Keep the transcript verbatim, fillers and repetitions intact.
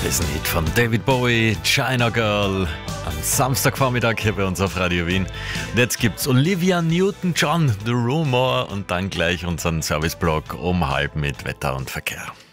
Hit von David Bowie, China Girl, am Samstagvormittag hier bei uns auf Radio Wien. Und jetzt gibt's Olivia Newton-John, The Rumor und dann gleich unseren Serviceblog um halb mit Wetter und Verkehr.